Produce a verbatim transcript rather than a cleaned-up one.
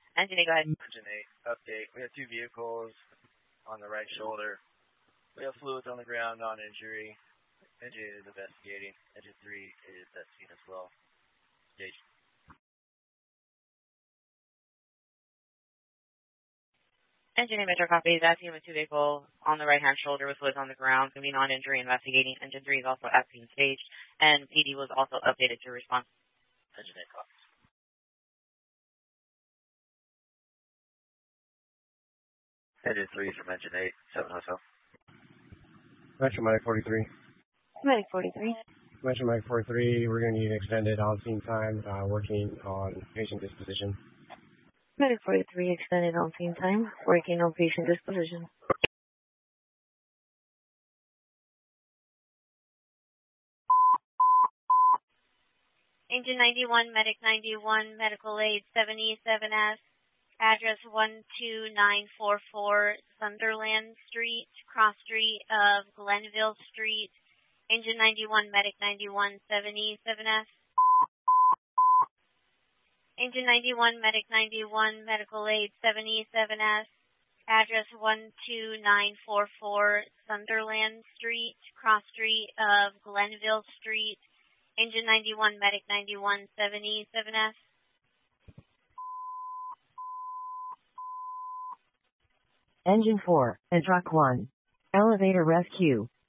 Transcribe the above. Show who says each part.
Speaker 1: Engine eight, go ahead.
Speaker 2: Engine eight, update. We have two vehicles on the right shoulder. We have fluids on the ground, non-injury. Engine eight is investigating. Engine three is at scene as well. Stage.
Speaker 1: Engine eight, Metro copy. That's human two vehicle on the right-hand shoulder with fluids on the ground. Going to be non-injury investigating. Engine three is also at scene stage. And P D was also updated to respond.
Speaker 2: Engine eight copies. Engine three from Engine eight, seven hotel.
Speaker 3: Metro Medic forty-three.
Speaker 1: Medic forty-three.
Speaker 3: Metro Medic forty-three, we're going to need extended on-scene time, uh, working on patient disposition.
Speaker 1: Medic forty-three, extended on-scene time, working on patient disposition.
Speaker 4: Engine ninety-one, Medic ninety-one, Medical Aid seventy-seven S, address one two nine four four Sunderland Street, cross street of Glenville Street. Engine ninety-one, Medic ninety-one, seventy-seven S. Engine ninety-one, Medic ninety-one, Medical Aid seventy-seven S, address one two nine four four Sunderland Street, cross street of Glenville Street. Engine ninety-one, Medic ninety-one, seventy-seven S.
Speaker 5: Engine four, and Truck one. Elevator rescue.